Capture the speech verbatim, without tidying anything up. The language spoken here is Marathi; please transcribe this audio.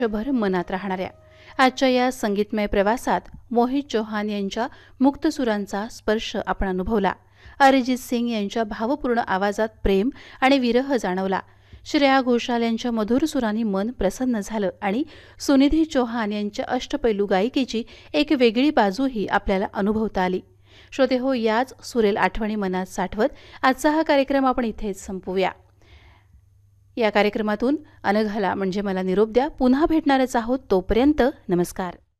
आयुष्यभर मनात राहणाऱ्या आजच्या या संगीतमय प्रवासात मोहित चौहान यांच्या मुक्त सुरांचा स्पर्श आपण अनुभवला। अरिजित सिंग यांच्या भावपूर्ण आवाजात प्रेम आणि विरह जाणवला। श्रेया घोषाल यांच्या मधुर सुरांनी मन प्रसन्न झालं आणि सुनिधी चौहान यांच्या अष्टपैलू गायकीची एक वेगळी बाजूही आपल्याला अनुभवता आली। श्रोतेहो, याच सुरेल आठवणी मनात साठवत आजचा हा कार्यक्रम आपण इथेच संपवूया। या कार्यक्रमातून अनघाला म्हणजे मला निरोप द्या। पुन्हा भेटणारच आहोत, तोपर्यंत नमस्कार।